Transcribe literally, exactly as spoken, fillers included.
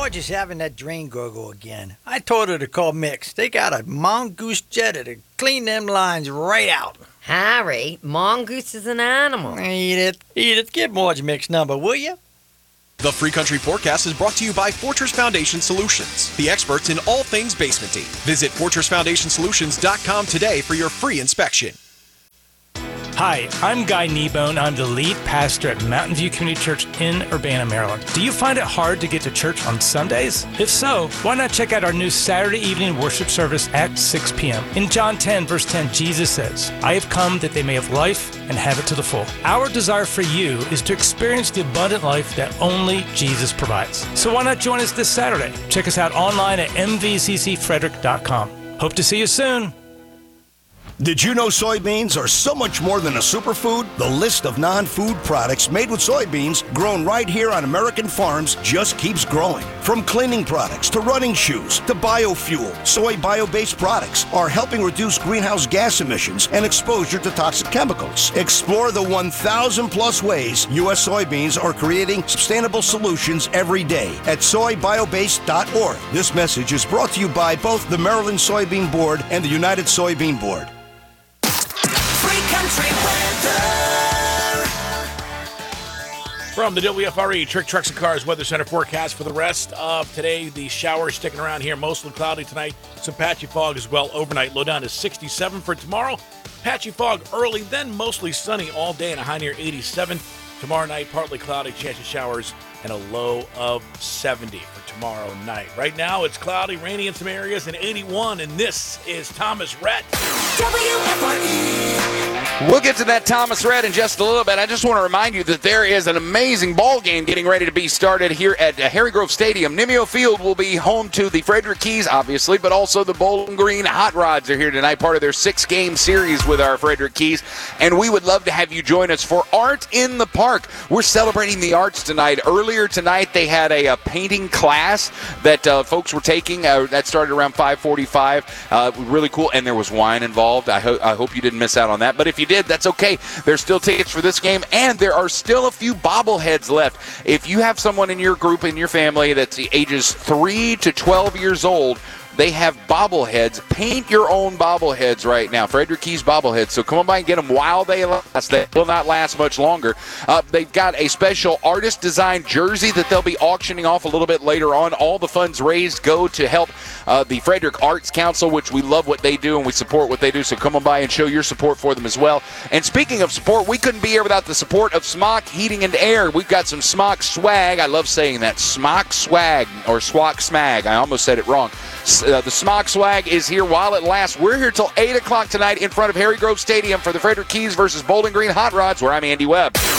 Marge is having that drain gurgle again. I told her to call Mix. They got a mongoose jetter to clean them lines right out. Harry, mongoose is an animal. Eat it. Eat it. Give Marge Mix number, will you? The Free Country Forecast is brought to you by Fortress Foundation Solutions, the experts in all things basementy. Visit fortress foundation solutions dot com today for your free inspection. Hi, I'm Guy Kneebone. I'm the lead pastor at Mountain View Community Church in Urbana, Maryland. Do you find it hard to get to church on Sundays? If so, why not check out our new Saturday evening worship service at six p.m. In John ten, verse ten, Jesus says, I have come that they may have life and have it to the full. Our desire for you is to experience the abundant life that only Jesus provides. So why not join us this Saturday? Check us out online at m v c c frederick dot com. Hope to see you soon. Did you know soybeans are so much more than a superfood? The list of non-food products made with soybeans grown right here on American farms just keeps growing. From cleaning products to running shoes to biofuel, soy bio-based products are helping reduce greenhouse gas emissions and exposure to toxic chemicals. Explore the one thousand plus ways U S soybeans are creating sustainable solutions every day at soy bio based dot org. This message is brought to you by both the Maryland Soybean Board and the United Soybean Board. Country weather. From the W F R E Trick Trucks and Cars Weather Center forecast for the rest of today, the showers sticking around here, mostly cloudy tonight. Some patchy fog as well overnight. Low down to sixty-seven for tomorrow. Patchy fog early, then mostly sunny all day and a high near eighty-seven. Tomorrow night, partly cloudy, chance of showers, and a low of seventy for tomorrow night. Right now, it's cloudy, rainy in some areas, and eighty-one, and this is Thomas Rhett. W F R E. We'll get to that Thomas Rhett in just a little bit. I just want to remind you that there is an amazing ball game getting ready to be started here at Harry Grove Stadium. Nimio Field will be home to the Frederick Keys, obviously, but also the Bowling Green Hot Rods are here tonight, part of their six-game series with our Frederick Keys, and we would love to have you join us for Art in the Park. We're celebrating the arts tonight. Earlier tonight, they had a, a painting class that uh, folks were taking. Uh, that started around five forty-five. Uh, really cool, and there was wine involved. I, ho- I hope you didn't miss out on that, but if you did, that's okay. There's still tickets for this game, and there are still a few bobbleheads left. If you have someone in your group, in your family, that's the ages three to twelve years old, they have bobbleheads. Paint your own bobbleheads right now. Frederick Keys bobbleheads. So come on by and get them while they last. They will not last much longer. Uh, they've got a special artist-designed jersey that they'll be auctioning off a little bit later on. All the funds raised go to help uh, the Frederick Arts Council, which we love what they do and we support what they do. So come on by and show your support for them as well. And speaking of support, we couldn't be here without the support of Smock Heating and Air. We've got some Smock swag. I love saying that. Smock swag or Swag Smag. I almost said it wrong. Uh, the Smock swag is here while it lasts. We're here till eight o'clock tonight in front of Harry Grove Stadium for the Frederick Keys versus Bowling Green Hot Rods, where I'm Andy Webb.